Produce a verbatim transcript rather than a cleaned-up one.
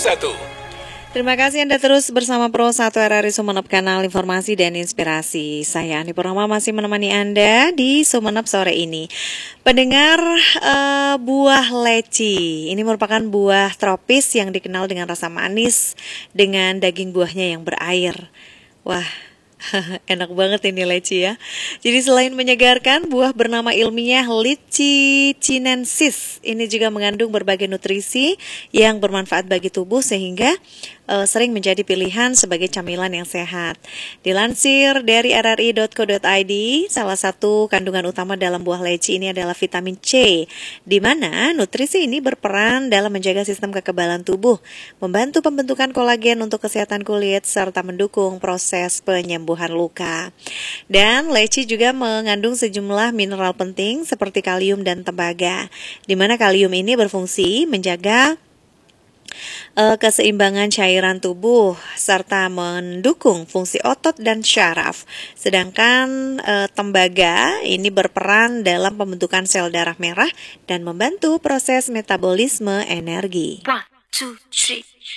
satu. Terima kasih Anda terus bersama Pro satu R R I Sumeneb, kanal informasi dan inspirasi. Saya Ani Purnama masih menemani Anda di Sumeneb sore ini. Pendengar, uh, buah leci ini merupakan buah tropis yang dikenal dengan rasa manis dengan daging buahnya yang berair. Wah, enak banget ini leci ya. Jadi selain menyegarkan, buah bernama ilmiah Lychee chinensis ini juga mengandung berbagai nutrisi yang bermanfaat bagi tubuh sehingga uh, sering menjadi pilihan sebagai camilan yang sehat. Dilansir dari r r i dot co dot i d, salah satu kandungan utama dalam buah leci ini adalah vitamin C, di mana nutrisi ini berperan dalam menjaga sistem kekebalan tubuh, membantu pembentukan kolagen untuk kesehatan kulit, serta mendukung proses penyembuhan luka. Dan leci juga mengandung sejumlah mineral penting seperti kalium dan tembaga, di mana kalium ini berfungsi menjaga uh, keseimbangan cairan tubuh serta mendukung fungsi otot dan syaraf. Sedangkan uh, tembaga ini berperan dalam pembentukan sel darah merah dan membantu proses metabolisme energi. One, two, three.